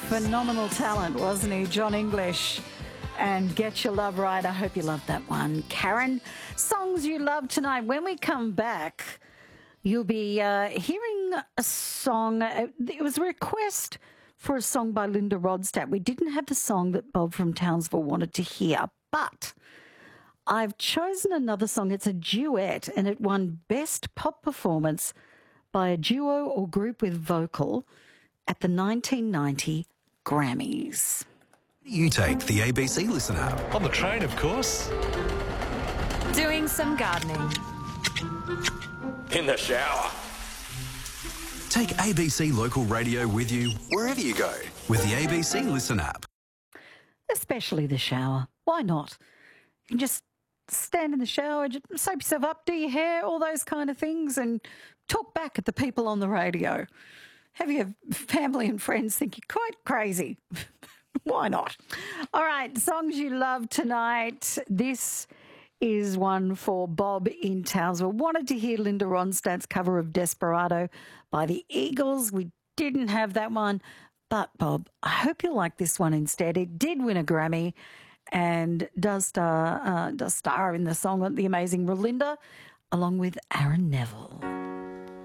Phenomenal talent, wasn't he, John English? And Get Your Love Right. I hope you loved that one. Karen, songs you love tonight. When we come back, you'll be hearing a song. It was a request for a song by Linda Ronstadt. We didn't have the song that Bob from Townsville wanted to hear, but I've chosen another song. It's a duet, and it won Best Pop Performance by a duo or group with vocal at the 1990 Grammys. You take the ABC Listen app. On the train, of course. Doing some gardening. In the shower. Take ABC Local Radio with you wherever you go with the ABC Listen app. Especially the shower. Why not? You can just stand in the shower, just soap yourself up, do your hair, all those kind of things, and talk back at the people on the radio. Have your family and friends think you're quite crazy. Why not? All right, songs you love tonight. This is one for Bob in Townsville. Wanted to hear Linda Ronstadt's cover of Desperado by the Eagles. We didn't have that one. But, Bob, I hope you like this one instead. It did win a Grammy and does star in the song The Amazing Rolinda, along with Aaron Neville.